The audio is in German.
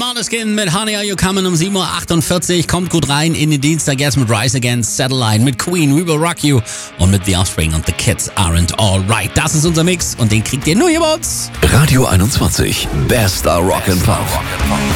Måneskin mit Honey Are You Coming um 7.48 Uhr. Kommt gut rein in den Dienstag jetzt mit Rise Against Satellite, mit Queen, We Will Rock You und mit The Offspring und The Kids Aren't Alright. Das ist unser Mix und den kriegt ihr nur hier bei uns. Radio 21, bester Rock'n'Pop.